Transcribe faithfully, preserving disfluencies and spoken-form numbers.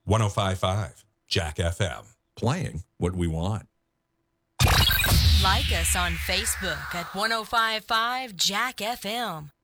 one oh five point five Jack F M. Playing what we want. Like us on Facebook at one oh five point five Jack F M.